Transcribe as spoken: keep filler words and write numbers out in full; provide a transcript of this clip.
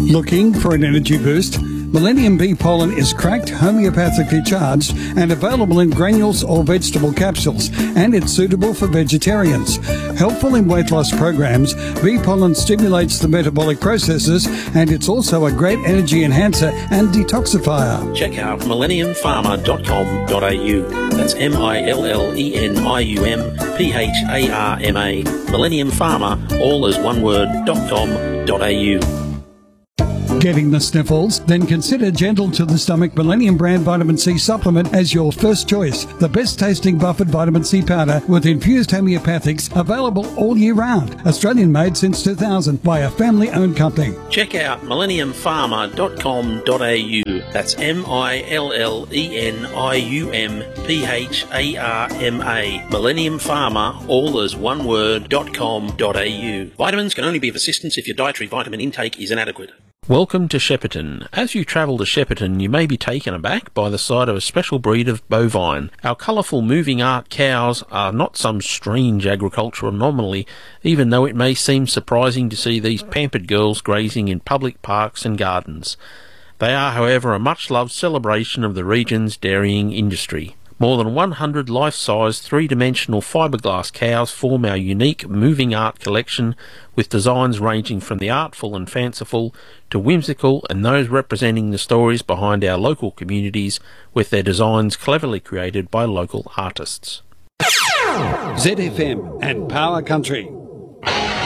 Looking for an energy boost? Millennium Bee Pollen is cracked, homeopathically charged, and available in granules or vegetable capsules, and it's suitable for vegetarians. Helpful in weight loss programs, bee pollen stimulates the metabolic processes, and it's also a great energy enhancer and detoxifier. Check out millennium pharma dot com dot a u. That's M I L L E N I U M P H A R M A. Millennium Pharma, all as one word, dot com dot a u. Getting the sniffles? Then consider Gentle to the Stomach Millennium Brand Vitamin C Supplement as your first choice. The best tasting buffered vitamin C powder with infused homeopathics, available all year round. Australian made since two thousand by a family owned company. Check out millennium pharma dot com dot a u. That's M I L L E N I U M P H A R M A. Millennium Pharma, all as one word, dot com dot a u. Vitamins can only be of assistance if your dietary vitamin intake is inadequate. Welcome to Shepparton. As you travel to Shepparton, you may be taken aback by the sight of a special breed of bovine. Our colourful moving art cows are not some strange agricultural anomaly, even though it may seem surprising to see these pampered girls grazing in public parks and gardens. They are, however, a much-loved celebration of the region's dairying industry. More than one hundred life-size, three-dimensional fiberglass cows form our unique moving art collection, with designs ranging from the artful and fanciful to whimsical, and those representing the stories behind our local communities, with their designs cleverly created by local artists. Z F M and Power Country.